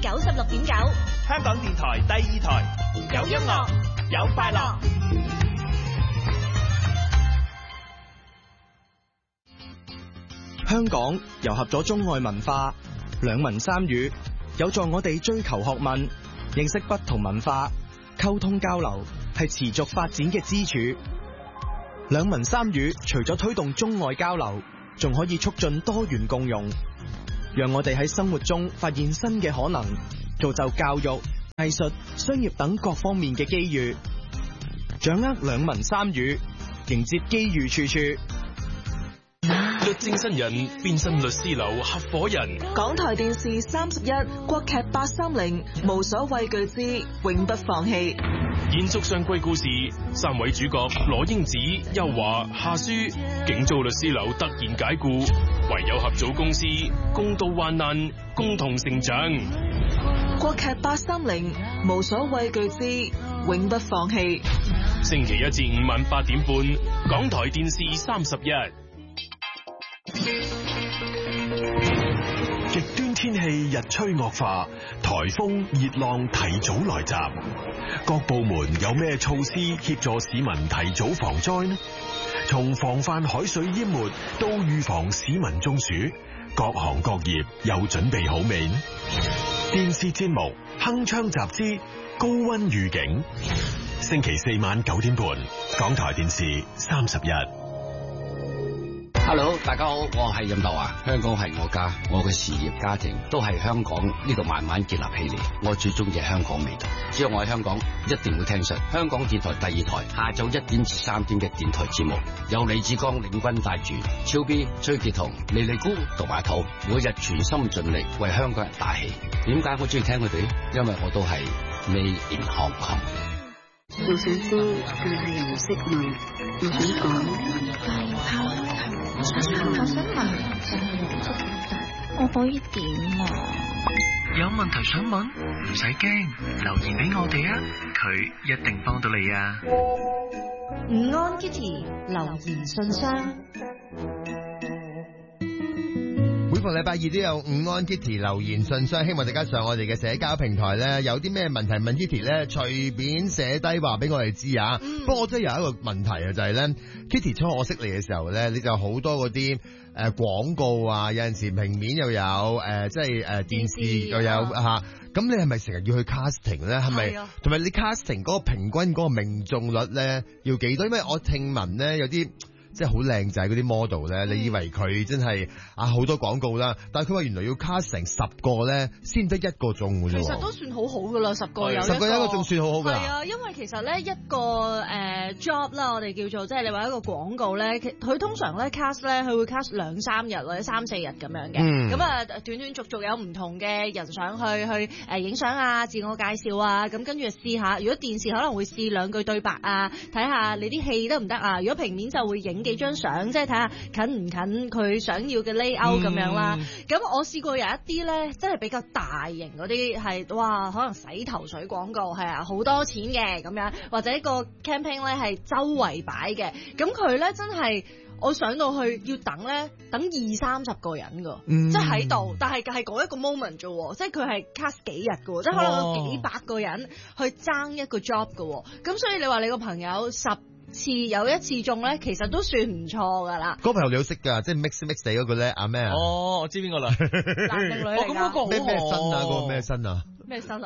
96.9， 香港電台第2台，有音樂，有快樂。 香港糅合咗中外文化，兩文三語，有助我哋追求學問，認識不同文化，溝通交流係持續發展嘅支柱。兩文三語除咗推動中外交流，仲可以促進多元共融，讓我哋喺生活中發現新嘅可能，造就教育、藝術、商業等各方面嘅機遇。掌握兩文三語，迎接機遇處處。 律政新人變身律師樓合夥人。 港台電視31國劇830無所畏懼之永不放棄。 延續上季故事，三位主角羅英子、邱華、夏書，竟遭律師樓突然解雇，唯有合組公司，共度患難，共同成長。 國劇830無所畏懼之永不放棄。 星期一至五晚8點半，港台電視31。 極端天氣日趨惡化，颱風、熱浪提早來襲。各部門有咩措施協助市民提早防災呢？從防範海水淹沒到預防市民中暑，各行各業又準備好未呢？電視節目《鏗鏘集之高溫預警》，星期4晚9點半，港台電視31。 Hello， 大家好，我係任達華。香港係我家，我嘅事業家庭都係香港呢度慢慢建立起嚟。我最中意係香港味道，只要我喺香港，一定會聽實香港電台第2台下晝1點至3點嘅電台節目，有李志剛領軍帶住超 B、崔潔彤、莉莉姑同埋土，每日全心盡力為香港人打氣。點解我中意聽佢哋？因為我都係Made in Hong Kong。 我想知，但係又唔識問。我想講，我想問，我可以點啊？ 有問題想問，唔使驚，留言俾我哋啊，佢一定幫到你啊。 午安 Kitty 留言信箱。 每逢禮拜2都有午安 Kitty 留言信箱，希望大家上我哋嘅社交平台咧，有啲咩問題問 Kitty 咧，隨便寫低話俾我哋知啊。不過我真係有一個問題啊，就係咧 Kitty 初我識你嘅時候咧，你就好多嗰啲廣告啊，有陣時平面又有即係電視又有吓。咁你係咪成日要去 casting 咧？係咪？同埋你 casting 嗰個平均嗰個命中率咧要幾多？因為我聽聞咧有啲即係好靚仔嗰啲 model 咧，你以為佢真係好多廣告啦，但係佢話原來要 cast 成10個咧，先得1個中嘅啫。 其實都算好好噶啦，10個有 10個有一個仲算好好噶。 係啊，因為其實咧一個job 啦，我哋叫做即係你話一個廣告咧，佢通常咧 cast 咧，佢會 cast 2-3日或者3-4日咁樣嘅。咁啊，斷斷續續有唔同嘅人上去影相啊、自我介紹啊，咁跟住試下。如果電視可能會試2句對白啊，睇下你啲戲得唔得啊。如果平面就會影幾張相，即係睇下近唔近佢想要嘅 layout 咁樣啦。咁我試過有一啲咧，真係比較大型嗰啲係，哇，可能洗頭水廣告係啊，好多錢嘅咁樣，或者個 campaign 咧係周圍擺嘅。咁佢咧真係我上到去要等20-30個人噶，即係喺度，但係嗰一個 moment 啫，即係佢係 cast 幾日噶，即係可能有幾百個人去爭一個 job 噶。咁所以你話你個朋友10次有1次中咧，其實都算唔錯噶啦。 嗰個朋友你好識噶，即係 mix 地嗰個咧，阿咩啊？ 哦，我知邊個啦。 男定女嚟㗎？ 咁嗰個咩身啊？嗰個咩身啊？ 咩身啊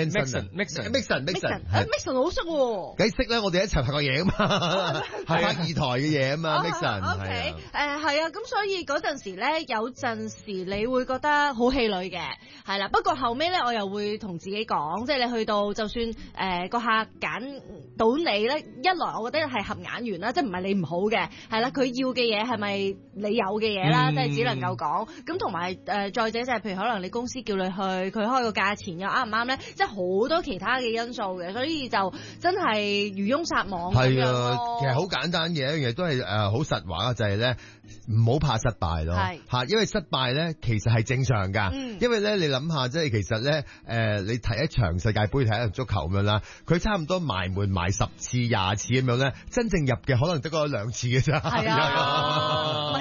？Mixon 好識喎。 梗係識啦，我哋一齊拍過嘢啊嘛，拍2台嘅嘢啊嘛 ，Mixon 係啊，咁所以嗰陣時咧，有陣時你會覺得好氣餒嘅，係啦。不過後尾咧，我又會同自己講，即係你去到就算個客揀到你咧，一來我覺得係合眼緣啦，即係唔係你唔好嘅，係啦，佢要嘅嘢係咪你有嘅嘢啦，即係只能夠講。咁同埋再者就係譬如可能你公司叫你去，佢開個價錢又啱唔啱咧，即係好多其他嘅因素嘅，所以就真係漁翁撒網咁樣咯。係啊， 其實好簡單嘅一樣嘢都係好實話，就係咧唔好怕失敗咯。係因為失敗咧其實係正常噶。因為咧你諗下，即係其實咧你睇一場世界盃，睇一場足球咁樣啦，佢差唔多埋門埋10次20次咁樣咧，真正入嘅可能得嗰2次嘅咋。係啊， 唔係應該話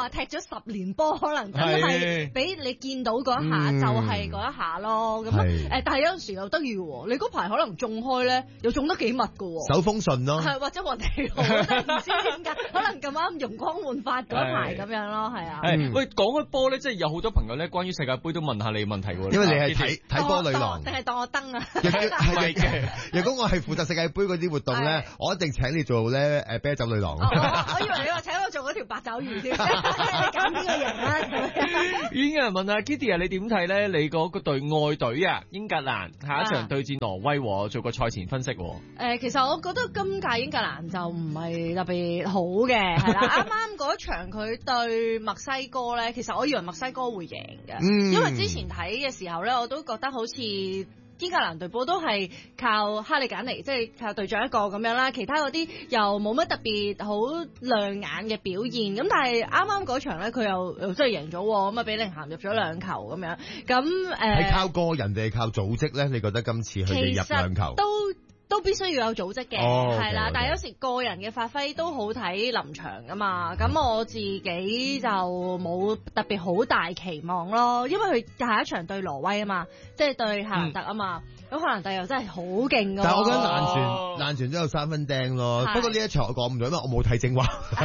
話踢咗10年波，可能真係俾你見到嗰一下就係嗰一下咯。咁但係有陣時又得意喎，你嗰排可能中開咧，又中得幾密㗎喎。 手風順咯， 係或者運氣好，唔知點解，可能咁啱容光煥發嗰排咁樣咯，係啊。 喂，講開波咧，即係有好多朋友咧，關於世界盃都問下你問題喎。 因為你係睇波女郎， 定係當我燈啊？ 係嘅。如果我係負責世界盃嗰啲活動咧，我一定請你做咧啤酒女郎。 我以為你話請我做嗰條八爪魚添，你揀邊個人啦？ 已經有人問啊 Kitty 啊，你點睇咧？你嗰個隊愛隊啊，英格蘭下一場對戰挪威，做個賽前分析。 其實我覺得今屆英格蘭就唔係特別好嘅，係啦。啱啱嗰場佢對墨西哥咧，其實我以為墨西哥會贏嘅，因為之前睇嘅時候咧，我都覺得好似英格蘭隊波都係靠哈利簡尼，即係靠隊長一個咁樣啦，其他嗰啲又冇乜特別好亮眼嘅表現。咁但係啱啱嗰場咧，佢又真係贏咗，咁啊比寧咸入咗2球咁樣。咁係靠個人定係靠組織咧？你覺得今次佢哋入2球都必須要有組織嘅，係啦。但係有時個人嘅發揮都好睇臨場噶嘛。咁我自己就冇特別好大期望咯，因為佢下一場對挪威啊嘛，即係對夏蘭特啊嘛。咁夏蘭特又真係好勁㗎。 但係我覺得爛船都有3分釘咯。不過呢一場我講唔到，因為我冇睇精華。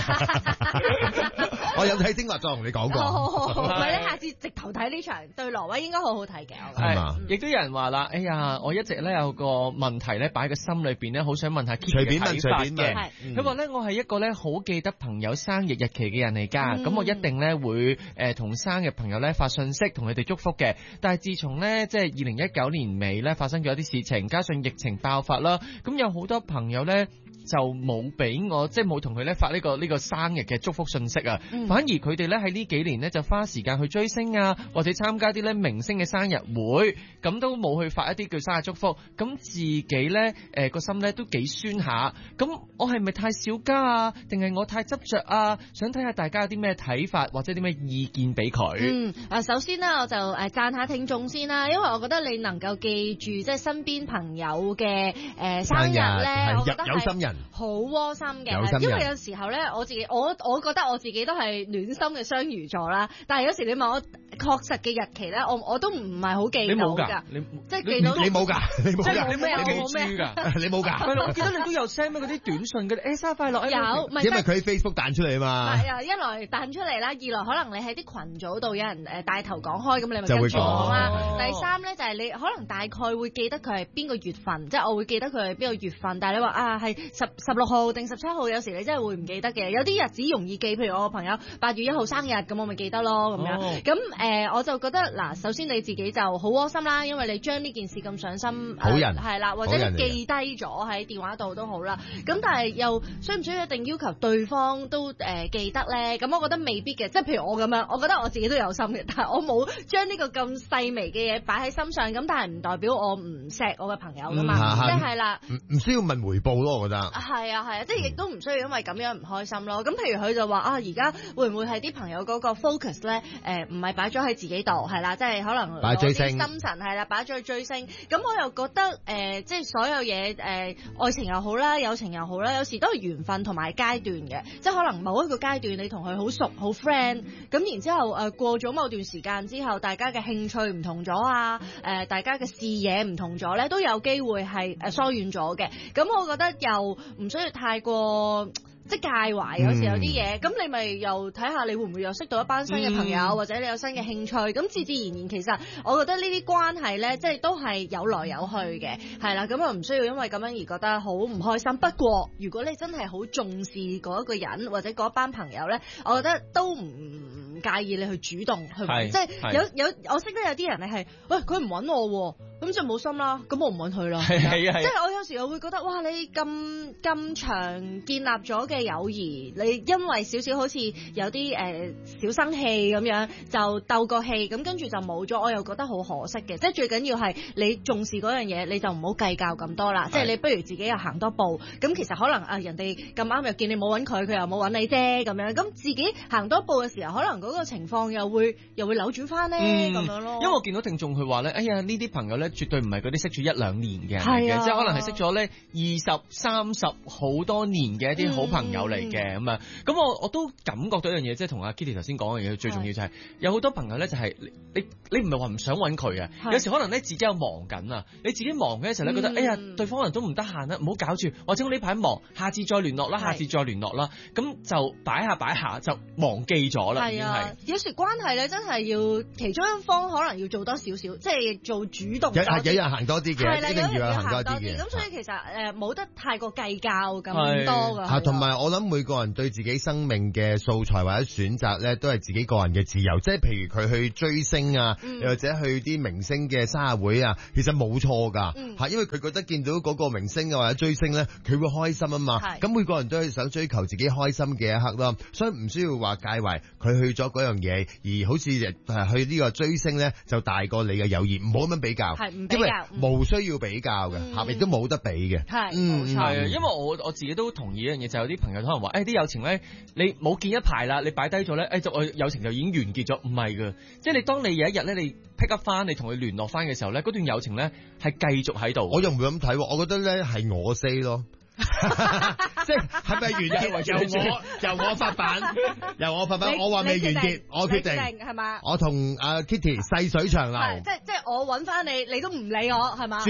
我有睇精華再同你講過。 唔係你下次直頭睇呢場對挪威應該好好睇嘅。 係，亦都有人話啦，哎呀，我一直咧有個問題咧擺喺個心裏邊咧，好想問下 Kitty 嘅睇法嘅。佢話咧，我係一個咧好記得朋友生日日期嘅人嚟㗎，咁我一定咧會同生日朋友咧發信息同佢哋祝福嘅。但係自從咧即係2019年尾咧發生咗一啲事情，加上疫情爆發啦，咁有好多朋友咧就冇俾我，即係冇同佢咧發呢個生日嘅祝福信息啊。反而佢哋咧喺呢幾年咧就花時間去追星啊，或者參加啲咧明星嘅生日會，咁都冇去發一啲叫生日祝福。咁自己咧個心咧都幾酸下。咁我係咪太小家啊？定係我太執着啊？想睇下大家有啲咩睇法或者啲咩意見俾佢。 首先呢，我就讚下聽眾先啦，因為我覺得你能夠記住即係身邊朋友嘅生日咧，我覺得有心人。好窩心嘅，因為有時候咧，我覺得我自己都係暖心嘅雙魚座啦。但係有時你問我確實嘅日期咧，我都唔係好記到㗎。即係記到你冇㗎，你冇㗎， 你咩？我冇咩？ 你冇㗎。 我記得你都有 send 咩嗰啲短信嘅，生日快樂。 有， 因為佢喺 Facebook 彈出嚟啊嘛。 係啊，一來彈出嚟啦，二來可能你喺啲群組度有人帶頭講開，咁你咪跟住講啦。第三咧就係你可能大概會記得佢係邊個月份，即係我會記得佢係邊個月份。但係你話啊係16號定17號，有時你真係會唔記得嘅。有啲日子容易記，譬如我個朋友8月1號生日，咁我咪記得咯咁樣。咁我就覺得嗱，首先你自己就好窩心啦，因為你將呢件事咁上心，好人係啦，或者你記低咗喺電話度都好啦。咁但係又需唔需要一定要求對方都記得咧？咁我覺得未必嘅，即係譬如我咁樣，我覺得我自己都有心嘅，但係我冇將呢個咁細微嘅嘢擺喺心上。咁但係唔代表我唔錫我嘅朋友噶嘛，即係啦， 唔需要問回報咯，我覺得係啊，即係亦都唔需要因為咁樣唔開心咯。咁譬如佢就話而家會唔會係啲朋友嗰個 focus 咧？唔係擺咗喺自己度，係啦，即係可能攞啲心神係啦，擺咗去追星。咁我又覺得即係所有嘢愛情又好啦，友情又好啦，有時都係緣分同埋階段嘅。即係可能某一個階段你同佢好熟好 friend，咁然之後過咗某段時間之後，大家嘅興趣唔同咗啊，大家嘅視野唔同咗咧，都有機會係疏遠咗嘅。咁我覺得又唔需要太過即係介懷，有時有啲嘢，咁你咪又睇下你會唔會又識到一班新嘅朋友，或者你有新嘅興趣，咁自自然然其實我覺得呢啲關係咧，即係都係有來有去嘅，係啦，咁啊唔需要因為咁樣而覺得好唔開心。不過如果你真係好重視嗰一個人或者嗰班朋友咧，我覺得都唔介意你去主動去，即係有我識得有啲人你係喂佢唔揾我，咁就冇心啦，咁我唔揾佢啦。即係我有時候會覺得哇，你咁長建立咗嘅友誼，你因為少少好似有啲小生氣咁樣就鬥個氣，咁跟住就冇咗，我又覺得好可惜嘅。即係最緊要係你重視嗰樣嘢，你就唔好計較咁多啦。即係你不如自己又行多步，咁其實可能人哋咁啱又見你冇揾佢，佢又冇揾你啫咁樣，咁自己行多步嘅時候，可能嗰個情況又會扭轉翻呢咁樣咯。 因為我見到聽眾佢話咧，哎呀呢啲朋友咧絕對唔係嗰啲識咗1-2年嘅人嚟嘅，即係可能係識咗咧20、30好多年嘅一啲好朋友嚟嘅咁啊。咁我都感覺到一樣嘢，即係同阿 Kitty 頭先講嘅嘢，最重要就係有好多朋友咧，就係你唔係話唔想揾佢啊，有時可能咧自己有忙緊啊，你自己忙嘅時候咧覺得哎呀對方可能都唔得閒啦，唔好搞住，或者我呢排忙，下次再聯絡啦，下次再聯絡啦，咁就擺下就忘記咗啦。係啊， 有時關係咧真係要其中一方可能要做多少少，即係做主動多啲， 有人行多啲嘅，一定要有人行多啲嘅。 咁所以其實冇得太過計較咁多㗎。 同埋我諗每個人對自己生命嘅素材或者選擇咧，都係自己個人嘅自由。即係譬如佢去追星啊，又或者去啲明星嘅生日會啊，其實冇錯㗎，因為佢覺得見到嗰個明星啊或者追星咧，佢會開心啊嘛。咁每個人都係想追求自己開心嘅一刻咯，所以唔需要話介懷佢去咗嗰樣嘢，而好似去呢個追星咧就大過你嘅友誼，唔好咁樣比較，因為冇需要比較嘅，亦都冇得比嘅。 係啊，因為我自己都同意一樣嘢，就有啲朋友可能話，啲友情咧你冇見一排啦，你擺低咗咧，友情就已經完結咗，唔係㗎，即係你當你有一日咧，你 pick up 翻，你同佢聯絡翻嘅時候咧，嗰段友情咧係繼續喺度。 我又唔會咁睇，我覺得咧係我 say 咯。即係咪完結？由我發版，我話未完結，我決定係嘛？ 我同阿 Kitty 細水長流。 即係我揾翻你，你都唔理我係嘛？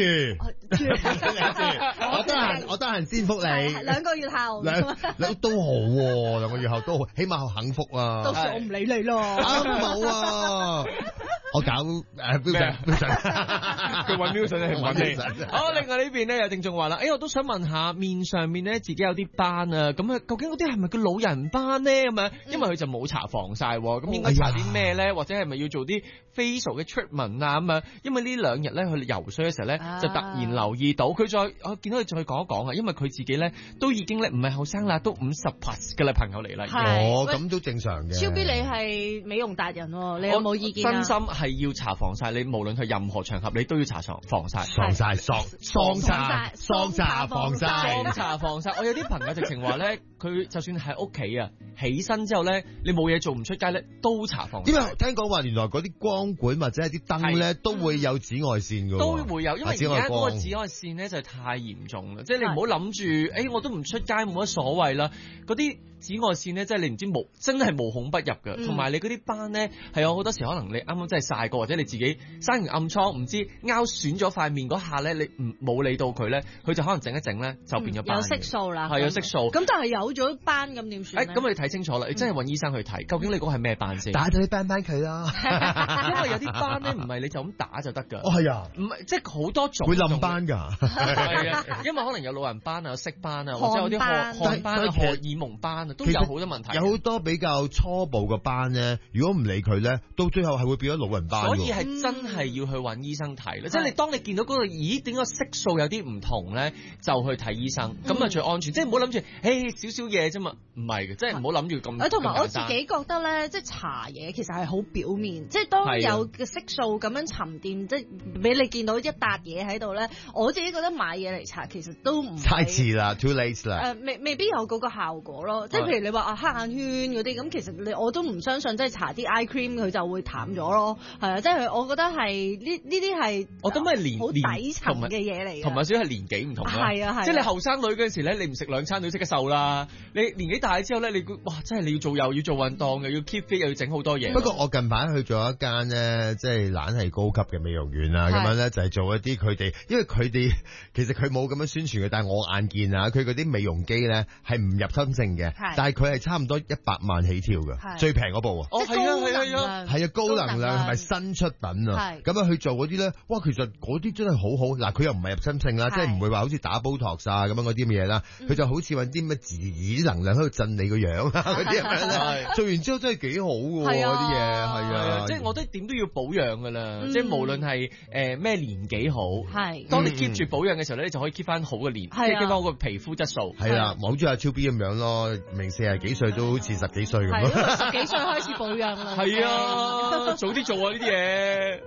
我得閒先覆你。 2個月後， 都好喎，2個月後都好，起碼幸福啊！ 到時我唔理你咯。 冇啊！我搞Wilson， 佢揾 Wilson 係揾你。好，另外呢邊咧有聽眾話啦，我都想問下面上面咧自己有啲斑啊，咁啊究竟嗰啲係咪叫老人斑咧？咁樣，因為佢就冇搽防曬，咁應該搽啲咩咧？或者係咪要做啲 facial 嘅 treatment 啊？咁樣，因為呢2日咧佢游水嘅時候咧，就突然留意到佢我見到佢再講一講啊，因為佢自己咧都已經咧唔係後生啦，都50+ 嘅啦朋友嚟啦。 咁都正常嘅。 超 B 你係美容達人，你有冇意見啊？ 真心係要搽防曬，你無論係任何場合，你都要搽防曬。 防曬，霜搽防曬。 我有啲朋友直情話咧，佢就算喺屋企啊，起身之後咧，你冇嘢做唔出街咧，都搽防曬。 因為聽講話原來嗰啲光管或者係啲燈咧，都會有紫外線㗎。 都會有，因為而家嗰個紫外線咧就係太嚴重啦。即係你唔好諗住，我都唔出街冇乜所謂啦。嗰啲紫外線咧，即係你唔知真係無孔不入㗎。同埋你嗰啲斑咧，係有好多時可能你啱啱真係曬過，或者你自己生完暗瘡，唔知拗損咗塊面嗰下咧，你冇理到佢咧，佢就可能整一整咧，就變咗斑。 有色素啦， 係有色素。 咁但係有咗斑咁點算咧？ 咁你睇清楚啦，你真係揾醫生去睇，究竟你嗰個係咩斑先？ 打咗啲斑佢啦， 因為有啲斑咧唔係你就咁打就得㗎。 係啊， 唔係即係好多種。 會冧斑㗎。 係啊，因為可能有老人斑啊、有色斑啊，或者有啲汗斑啊、荷爾蒙斑啊，都有好多問題。 有好多比較初步嘅斑咧，如果唔理佢咧，到最後係會變咗老人斑。 所以係真係要去揾醫生睇啦。即係你當你見到嗰個咦點解色素有啲唔同咧，就去睇醫生，咁啊最安全。即係唔好諗住，少少嘢啫嘛，唔係嘅，即係唔好諗住咁。 同埋我自己覺得咧，即係搽嘢其實係好表面，即係當有嘅色素咁樣沉澱，即係俾你見到一笪嘢喺度咧，我自己覺得買嘢嚟搽其實都唔太遲啦 ，too late 啦。 未必有嗰個效果咯。即係譬如你話黑眼圈嗰啲，咁其實我都唔相信，即係搽啲 eye cream 佢就會淡咗咯。係啊，即係我覺得係呢啲係我覺得係好底層嘅嘢嚟， 同埋少係年紀唔同啦。係啊，即係你後生女嗰陣時咧，你唔食2餐都即刻瘦啦。你年紀大之後咧，你哇真係你要做又要做運動，又要 keep fit，又要整好多嘢。 不過我近排去咗一間咧，即係懶係高級嘅美容院啊，咁樣咧就係做一啲佢哋，因為佢哋其實佢冇咁樣宣傳嘅，但係我眼見啊，佢嗰啲美容機咧係唔入侵性嘅，但係佢係差唔多100萬起跳嘅，最平嗰部啊。 係啊， 係啊，高能量係咪新出品啊？咁樣去做嗰啲咧，哇，其實嗰啲真係好好。嗱，佢又唔係入侵性啦，即係唔會話好似打Botox啊咁樣嗰啲咁嘅嘢啦。佢就好似揾啲咩自己能量喺度震你個樣啊嗰啲咁樣。做完之後真係幾好嘅喎，嗰啲嘢係啊。 即係我覺得點都要保養㗎啦。即係無論係咩年紀好，當你 keep 住保養嘅時候咧，你就可以 keep 翻好嘅即係 keep 翻好個皮膚質素。 係啦，好似阿超 B 咁樣咯，明40幾歲都好似10幾歲咁咯。 10幾歲開始保養啦。 係啊，早啲做啊呢啲嘢。